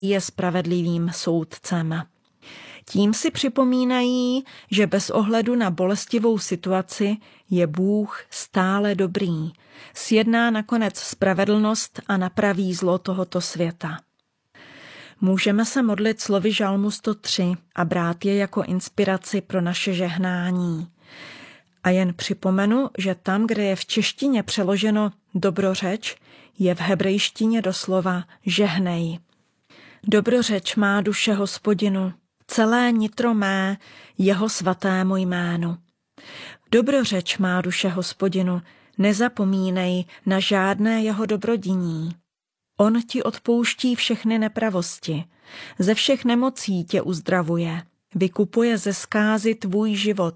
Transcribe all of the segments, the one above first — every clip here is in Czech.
je spravedlivým soudcem. Tím si připomínají, že bez ohledu na bolestivou situaci je Bůh stále dobrý, sjedná nakonec spravedlnost a napraví zlo tohoto světa. Můžeme se modlit slovy Žalmu 103 a brát je jako inspiraci pro naše žehnání. A jen připomenu, že tam, kde je v češtině přeloženo dobrořeč, je v hebrejštině doslova žehnej. Dobrořeč má duše Hospodinu, celé nitro mé, jeho svatému jménu. Dobrořeč má duše Hospodinu, nezapomínej na žádné jeho dobrodiní. On ti odpouští všechny nepravosti, ze všech nemocí tě uzdravuje, vykupuje ze zkázy tvůj život,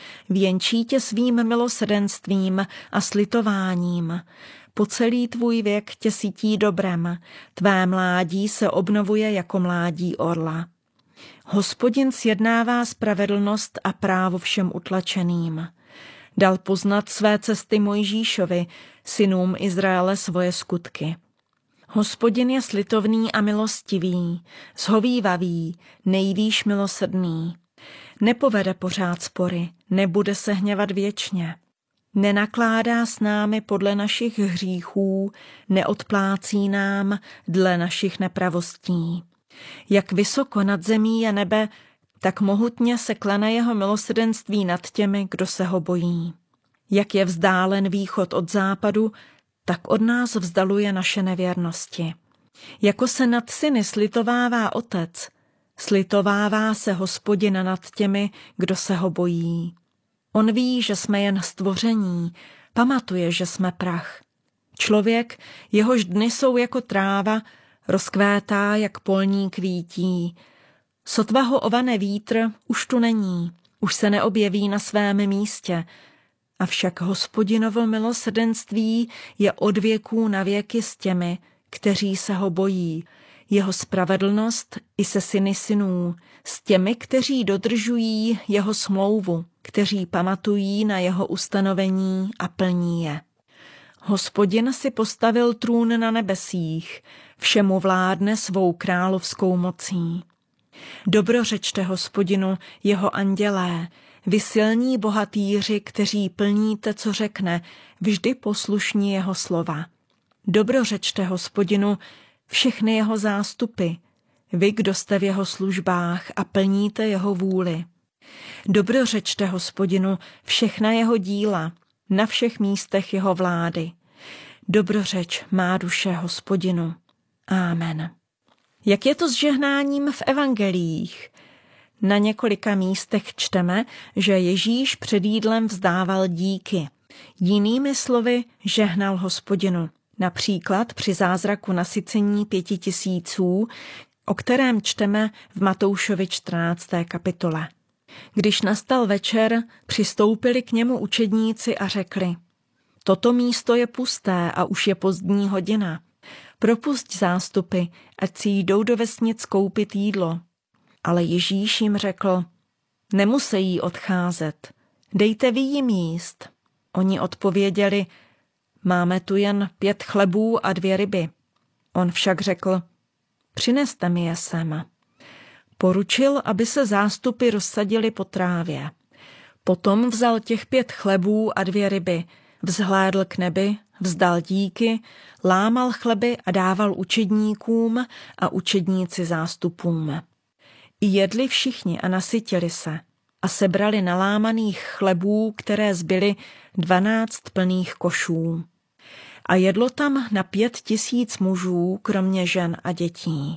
věnčí tě svým milosrdenstvím a slitováním, po celý tvůj věk tě sytí dobrem, tvé mládí se obnovuje jako mládí orla. Hospodin sjednává spravedlnost a právo všem utlačeným. Dal poznat své cesty Mojžíšovi, synům Izraele svoje skutky. Hospodin je slitovný a milostivý, zhovívavý, nejvýš milosrdný. Nepovede pořád spory, nebude se hněvat věčně. Nenakládá s námi podle našich hříchů, neodplácí nám dle našich nepravostí. Jak vysoko nad zemí je nebe, tak mohutně se klene jeho milosrdenství nad těmi, kdo se ho bojí. Jak je vzdálen východ od západu, tak od nás vzdaluje naše nevěrnosti. Jako se nad syny slitovává otec, slitovává se Hospodin nad těmi, kdo se ho bojí. On ví, že jsme jen stvoření, pamatuje, že jsme prach. Člověk, jehož dny jsou jako tráva, rozkvétá jak polní kvítí. Sotva ho ovane vítr, už tu není, už se neobjeví na svém místě. Avšak Hospodinovo milosrdenství je od věků na věky s těmi, kteří se ho bojí. Jeho spravedlnost i se syny synů, s těmi, kteří dodržují jeho smlouvu, kteří pamatují na jeho ustanovení a plní je. Hospodin si postavil trůn na nebesích, všemu vládne svou královskou mocí. Dobrořečte Hospodinu, jeho andělé, vy silní bohatýři, kteří plníte, co řekne, vždy poslušní jeho slova. Dobrořečte Hospodinu, všechny jeho zástupy, vy, kdo jste v jeho službách a plníte jeho vůli. Dobrořečte Hospodinu, všechna jeho díla, na všech místech jeho vlády. Dobrořeč má duše Hospodinu. Amen. Jak je to s žehnáním v evangeliích? Na několika místech čteme, že Ježíš před jídlem vzdával díky. Jinými slovy žehnal Hospodinu. Například při zázraku nasycení 5000, o kterém čteme v Matoušovi 14. kapitole. Když nastal večer, přistoupili k němu učedníci a řekli: Toto místo je pusté a už je pozdní hodina. Propusť zástupy, ať si jdou do vesnic koupit jídlo. Ale Ježíš jim řekl: Nemusejí odcházet, dejte vy jim jíst. Oni odpověděli: Máme tu jen 5 chlebů a 2 ryby. On však řekl: Přineste mi je sem. Poručil, aby se zástupy rozsadili po trávě. Potom vzal těch 5 chlebů a 2 ryby, vzhlédl k nebi, vzdal díky, lámal chleby a dával učedníkům a učedníci zástupům. I jedli všichni a nasytili se a sebrali nalámaných chlebů, které zbyly 12 plných košů. A jedlo tam na 5000 mužů, kromě žen a dětí.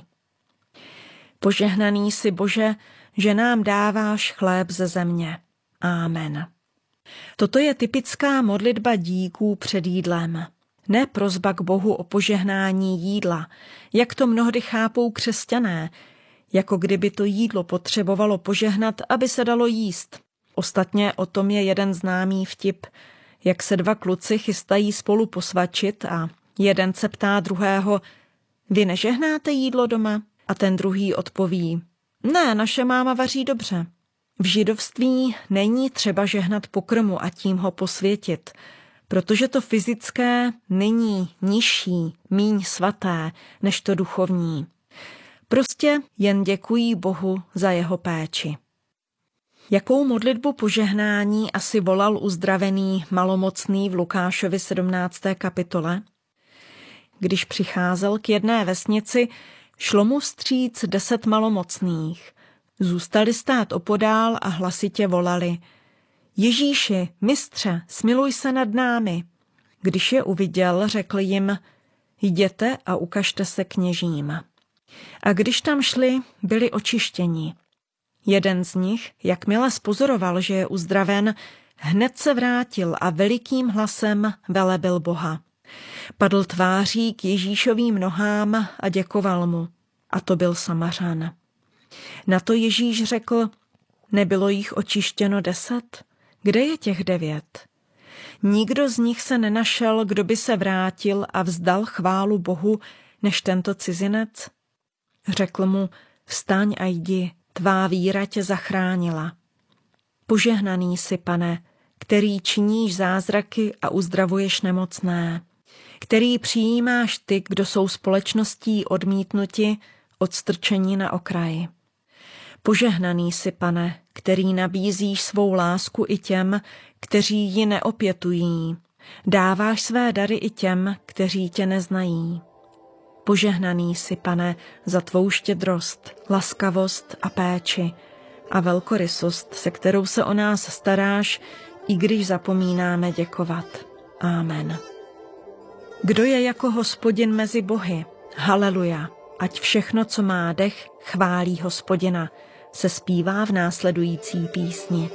Požehnaný jsi, Bože, že nám dáváš chléb ze země. Amen. Toto je typická modlitba díků před jídlem. Ne prosba k Bohu o požehnání jídla, jak to mnohdy chápou křesťané, jako kdyby to jídlo potřebovalo požehnat, aby se dalo jíst. Ostatně o tom je jeden známý vtip, jak se 2 kluci chystají spolu posvačit a jeden se ptá druhého: Vy nežehnáte jídlo doma? A ten druhý odpoví: Ne, naše máma vaří dobře. V židovství není třeba žehnat pokrmu a tím ho posvětit, protože to fyzické není nižší, míň svaté, než to duchovní. Prostě jen děkují Bohu za jeho péči. Jakou modlitbu požehnání asi volal uzdravený malomocný v Lukášovi 17. kapitole? Když přicházel k jedné vesnici, šlo mu vstříc 10 malomocných. Zůstali stát opodál a hlasitě volali: Ježíši, mistře, smiluj se nad námi. Když je uviděl, řekl jim: Jděte a ukažte se kněžím. A když tam šli, byli očištěni. Jeden z nich, jakmile spozoroval, že je uzdraven, hned se vrátil a velikým hlasem velebil Boha. Padl tváří k Ježíšovým nohám a děkoval mu. A to byl Samařan. Na to Ježíš řekl: Nebylo jich očištěno 10? Kde je těch 9? Nikdo z nich se nenašel, kdo by se vrátil a vzdal chválu Bohu, než tento cizinec? Řekl mu: Vstaň a jdi, tvá víra tě zachránila. Požehnaný jsi, Pane, který činíš zázraky a uzdravuješ nemocné, který přijímáš ty, kdo jsou společností odmítnuti, odstrčení na okraji. Požehnaný jsi, Pane, který nabízíš svou lásku i těm, kteří ji neopětují. Dáváš své dary i těm, kteří tě neznají. Požehnaný jsi, Pane, za tvou štědrost, laskavost a péči a velkorysost, se kterou se o nás staráš, i když zapomínáme děkovat. Amen. Kdo je jako Hospodin mezi bohy? Haleluja! Ať všechno, co má dech, chválí Hospodina, se zpívá v následující písni.